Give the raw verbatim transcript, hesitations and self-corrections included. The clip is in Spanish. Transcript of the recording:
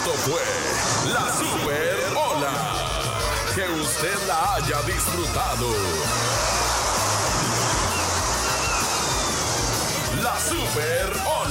Esto fue la Super Ola. Que usted la haya disfrutado. La Super Ola.